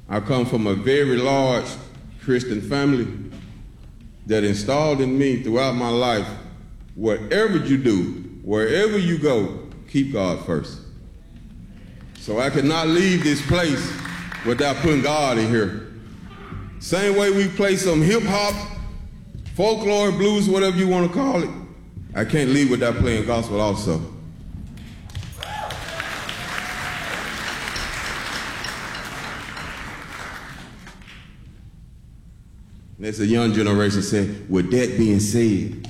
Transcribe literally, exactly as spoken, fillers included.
I come from a very large Christian family that installed in me throughout my life, whatever you do, wherever you go, keep God first. So I cannot leave this place without putting God in here. Same way we play some hip hop, folklore, blues, whatever you want to call it, I can't leave without playing gospel also. That's a young generation saying, with that being said,